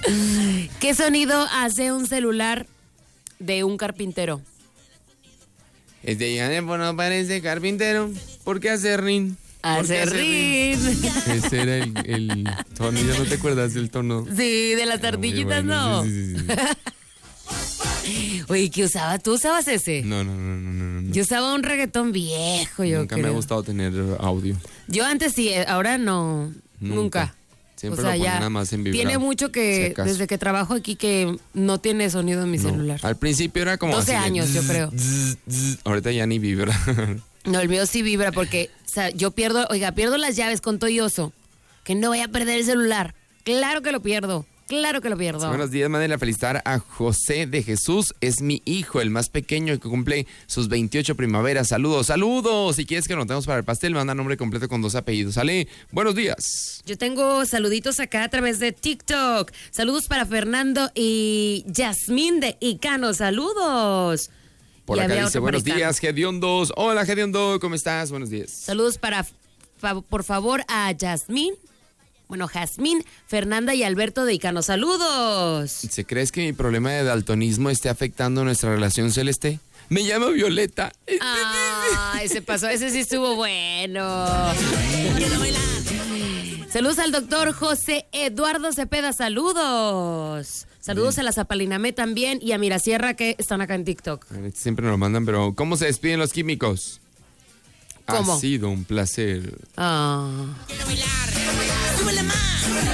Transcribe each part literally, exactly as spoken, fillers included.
¿Qué sonido hace un celular de un carpintero? Este ya no parece carpintero. ¿Por qué acerrín? Acerrín. Ese era el, el tono. ¿Ya no te acuerdas del tono? Sí, de las ardillitas, bueno, no. Sí, sí, sí. Oye, ¿qué usaba? ¿Tú usabas ese? No, no, no, no, no, no. Yo usaba un reggaetón viejo, yo Nunca creo. me ha gustado tener audio. Yo antes sí, ahora no. Nunca. Nunca. Siempre o sea, lo ponía ya nada más en vibrar. Tiene mucho que, si desde que trabajo aquí, que no tiene sonido en mi no. celular. Al principio era como doce así años, de, yo creo. Zzz, zzz, ahorita ya ni vibra. No, el mío sí vibra porque, o sea, yo pierdo, oiga, pierdo las llaves con todo y oso. Que no voy a perder el celular. Claro que lo pierdo. Claro que lo pierdo. Buenos días, mándenle a felicitar a José de Jesús. Es mi hijo, el más pequeño, que cumple sus veintiocho primaveras. Saludos, saludos. Si quieres que anotemos para el pastel, manda nombre completo con dos apellidos. ¿Sale? Buenos días. Yo tengo saluditos acá a través de TikTok. Saludos para Fernando y Yasmín de Icano. Saludos. Por y acá dice, buenos días, Gediondos. Hola, Gediondo, ¿cómo estás? Buenos días. Saludos para, fa, por favor, a Yasmín. Bueno, Jazmín, Fernanda y Alberto de Icano. ¡Saludos! ¿Se crees que mi problema de daltonismo esté afectando nuestra relación, Celeste? Me llamo Violeta. Ah, ese pasó, ese sí estuvo bueno. Saludos al doctor José Eduardo Cepeda. ¡Saludos! Saludos sí. a la Zapalinamé también y a Mirasierra que están acá en TikTok. Siempre nos lo mandan, pero ¿cómo se despiden los químicos? ¿Cómo? Ha sido un placer. Ah. Quiero bailar. ¡Súbele más!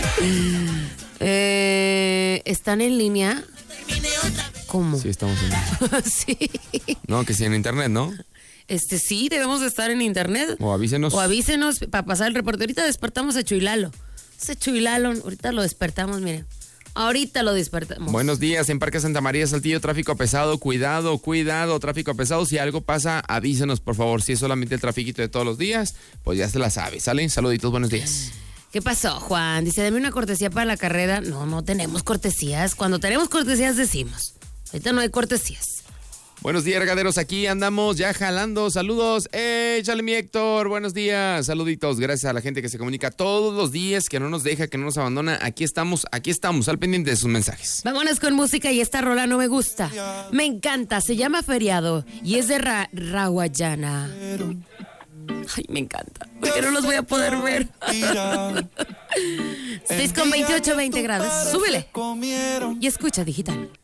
Eh, ¿Están en línea? ¿Cómo? Sí, estamos en línea. Sí. No, que sí en internet, ¿no? Este, sí, debemos de estar en internet. O avísenos. O avísenos para pasar el reporte. Ahorita despertamos a Chuilalo. Ese Chuilalo, ahorita lo despertamos, miren. Ahorita lo despertamos. Buenos días, en Parque Santa María, Saltillo, tráfico pesado, cuidado, cuidado, tráfico pesado. Si algo pasa, avísenos, por favor. Si es solamente el trafiquito de todos los días, pues ya se la sabe, ¿sale? Saluditos, buenos días. ¿Qué pasó, Juan? Dice, dame una cortesía para la carrera. No, no tenemos cortesías. Cuando tenemos cortesías decimos. Ahorita no hay cortesías. Buenos días, regaderos, aquí andamos ya jalando, saludos, échale mi Héctor, buenos días, saluditos, gracias a la gente que se comunica todos los días, que no nos deja, que no nos abandona, aquí estamos, aquí estamos, al pendiente de sus mensajes. Vámonos con música y esta rola no me gusta, me encanta, se llama Feriado y es de Ra- Rawayana. Ay, me encanta, porque no los voy a poder ver. seis con veintiocho, veinte grados, súbele y escucha Digital.